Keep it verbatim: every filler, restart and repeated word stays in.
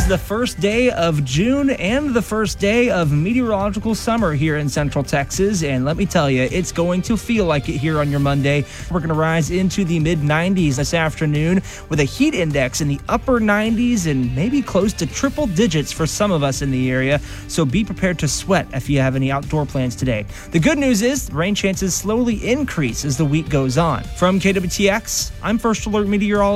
is the first day of June and the first day of meteorological summer here in Central Texas. And let me tell you, it's going to feel like it here on your Monday. We're going to rise into the mid nineties this afternoon with a heat index in the upper nineties and maybe close to triple digits for some of us in the area. So be prepared to sweat if you have any outdoor plans today. The good news is rain chances slowly increase as the week goes on. From K W T X, I'm First Alert Meteorologist